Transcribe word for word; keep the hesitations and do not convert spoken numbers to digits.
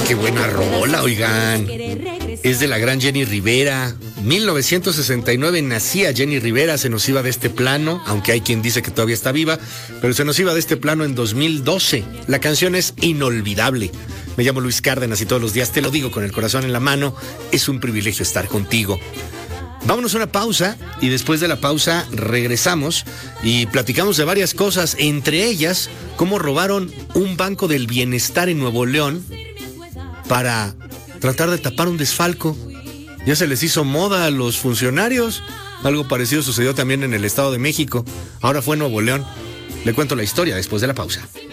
qué buena rola, oigan. Es de la gran Jenny Rivera. mil novecientos sesenta y nueve nacía Jenny Rivera, se nos iba de este plano, aunque hay quien dice que todavía está viva, pero se nos iba de este plano en dos mil doce. La canción es inolvidable. Me llamo Luis Cárdenas y todos los días te lo digo con el corazón en la mano, es un privilegio estar contigo. Vámonos a una pausa y después de la pausa regresamos y platicamos de varias cosas, entre ellas cómo robaron un banco del bienestar en Nuevo León para tratar de tapar un desfalco. Ya se les hizo moda a los funcionarios. Algo parecido sucedió también en el Estado de México. Ahora fue en Nuevo León. Le cuento la historia después de la pausa.